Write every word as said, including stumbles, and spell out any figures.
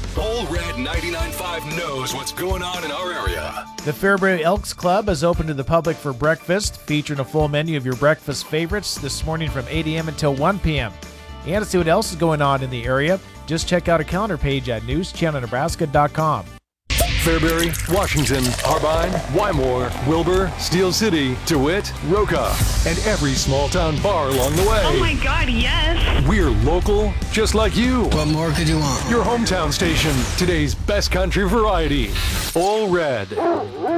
Ole Red ninety-nine point five knows what's going on in our area. The Fairbury Elks Club is open to the public for breakfast, featuring a full menu of your breakfast favorites this morning from eight a.m. until one p.m. And to see what else is going on in the area, just check out our calendar page at news channel nebraska dot com. Fairbury, Washington, Harbine, Wymore, Wilbur, Steel City, DeWitt, Roca, and every small-town bar along the way. Oh my God, yes! We're local, just like you. What more could you want? Your hometown station, today's best country variety. Ole Red.